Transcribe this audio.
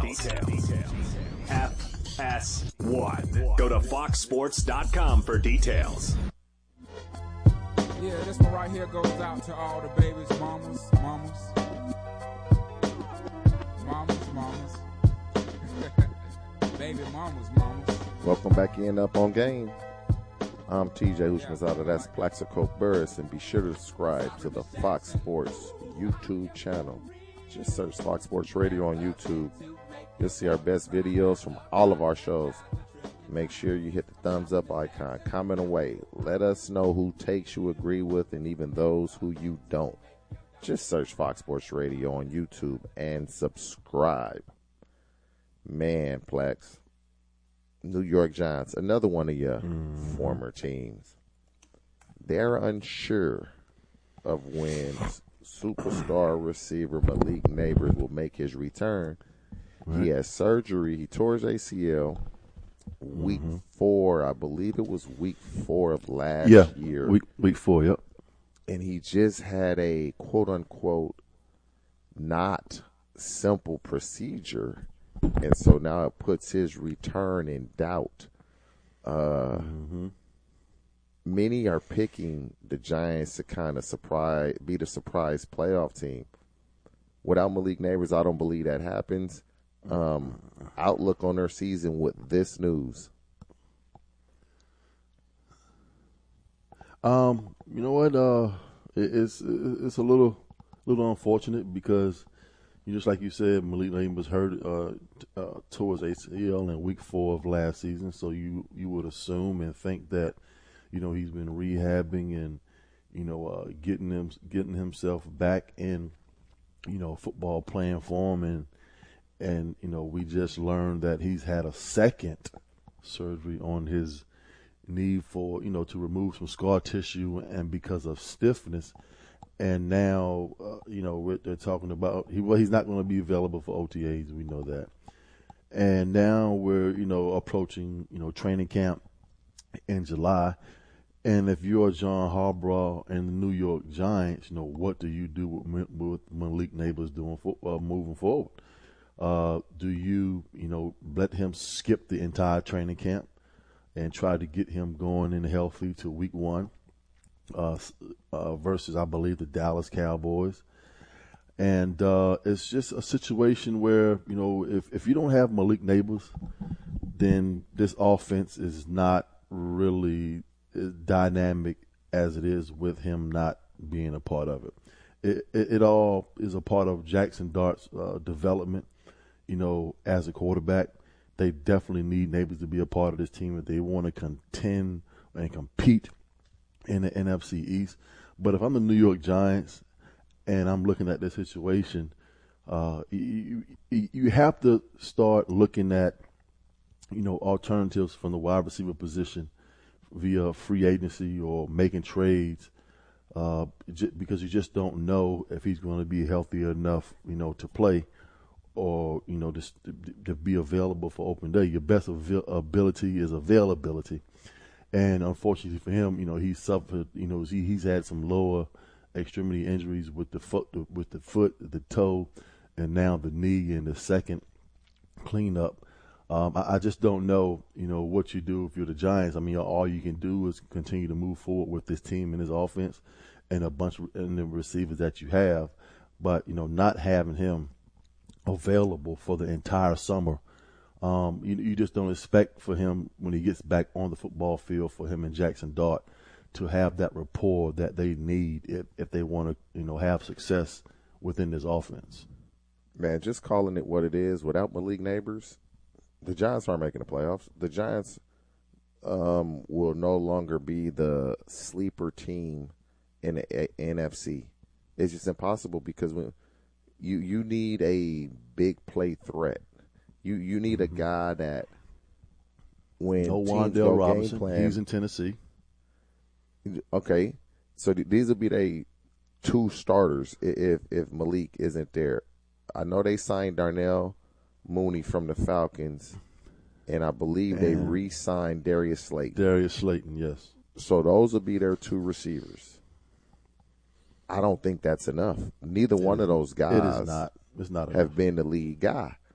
FS1. Go to foxsports.com for details. Yeah, this one right here goes out to all the babies, mamas. Baby mamas. Welcome back in Up on Game. I'm TJ Houshmandzadeh. That's Plaxico Burris. And be sure to subscribe to the Fox Sports YouTube channel. Just search Fox Sports Radio on YouTube. You'll see our best videos from all of our shows. Make sure you hit the thumbs up icon. Comment away. Let us know who takes you agree with and even those who you don't. Just search Fox Sports Radio on YouTube and subscribe. Man, Plex. New York Giants, another one of your former teams. They're unsure of when superstar receiver Malik Nabers will make his return. Right. He had surgery. He tore his ACL week 4. I believe it was week 4 of last year. Week 4, yep. And he just had a quote-unquote not simple procedure. And so now it puts his return in doubt. Many are picking the Giants to kind of be the surprise playoff team. Without Malik Nabers, I don't believe that happens. Outlook on their season with this news. You know what? It's a little unfortunate because, just like you said, Malik Nabers hurt towards ACL in week 4 of last season. So you would assume and think that, he's been rehabbing and, getting himself back in, football playing form. And we just learned that he's had a second surgery on his knee for, to remove some scar tissue and because of stiffness. And now, they're talking about he's not going to be available for OTAs. We know that. And now we're, approaching, training camp in July. And if you're John Harbaugh and the New York Giants, what do you do with Malik Nabers moving forward? Do you, let him skip the entire training camp and try to get him going and healthy to week 1? Versus, I believe, the Dallas Cowboys. And it's just a situation where, if you don't have Malik Nabers, then this offense is not really as dynamic as it is with him not being a part of it. It all is a part of Jackson Dart's development, as a quarterback. They definitely need Nabers to be a part of this team if they want to contend and compete in the NFC East. But if I'm the New York Giants and I'm looking at this situation, you have to start looking at, alternatives from the wide receiver position via free agency or making trades, because you just don't know if he's going to be healthy enough, to play or, to be available for open day. Your best ability is availability. And unfortunately for him, he's suffered, he's had some lower extremity injuries with the foot, the toe, and now the knee in the second cleanup. I just don't know, what you do if you're the Giants. I mean, all you can do is continue to move forward with this team and this offense and a bunch of the receivers that you have. But, not having him available for the entire summer, you just don't expect for him when he gets back on the football field for him and Jackson Dart to have that rapport that they need if they want to, have success within this offense. Man, just calling it what it is, without Malik Nabers, the Giants aren't making the playoffs. The Giants will no longer be the sleeper team in the NFC. It's just impossible because when you need a big play threat. You need a guy that when no teams Wan'Dale go Robinson, game plan. He's in Tennessee. Okay, so these will be the 2 starters if Malik isn't there. I know they signed Darnell Mooney from the Falcons, and I believe they re-signed Darius Slayton. Darius Slayton, yes. So those will be their 2 receivers. I don't think that's enough. Neither one of those guys it's not have been the lead guy.